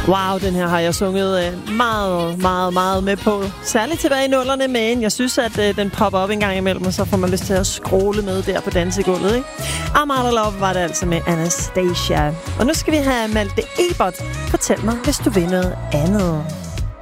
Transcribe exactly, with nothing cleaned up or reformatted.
Wow, den her har jeg sunget meget, meget, meget med på. Særligt tilbage i nullerne, men jeg synes, at øh, den popper op en gang imellem, og så får man lyst til at scrolle med der på dansegulvet, ikke? Amara Love var det altså med Anastasia. Og nu skal vi have Malte Ebert. Fortæl mig, hvis du vil noget andet.